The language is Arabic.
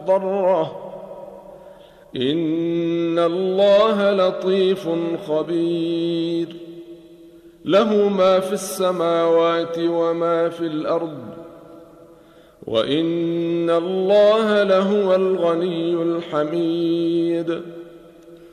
مضطره إن الله لطيف خبير له ما في السماوات وما في الأرض وإن الله لهو الغني الحميد